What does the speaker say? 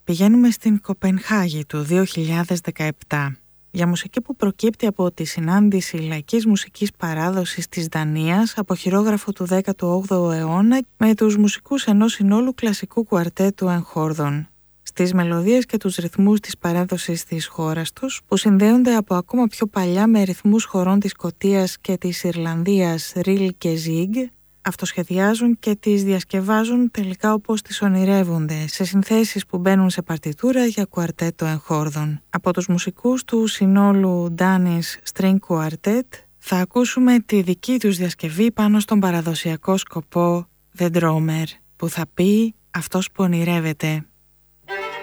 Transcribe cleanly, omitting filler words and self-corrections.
Πηγαίνουμε στην Κοπενχάγη του 2017 για μουσική που προκύπτει από τη συνάντηση λαϊκής μουσικής παράδοσης της Δανίας από χειρόγραφο του 18ου αιώνα με τους μουσικούς ενός συνόλου κλασικού κουαρτέτου εγχόρδων. Στις μελωδίες και τους ρυθμούς της παράδοσης της χώρας τους, που συνδέονται από ακόμα πιο παλιά με ρυθμούς χωρών της Σκωτίας και της Ιρλανδίας, ριλ και ζιγκ, αυτοσχεδιάζουν και τις διασκευάζουν τελικά όπως τις ονειρεύονται, σε συνθέσεις που μπαίνουν σε παρτιτούρα για κουαρτέτο εγχόρδων. Από τους μουσικούς του συνόλου Danish String Quartet θα ακούσουμε τη δική τους διασκευή πάνω στον παραδοσιακό σκοπό The Drummer, που θα πει «αυτός που ονειρεύεται».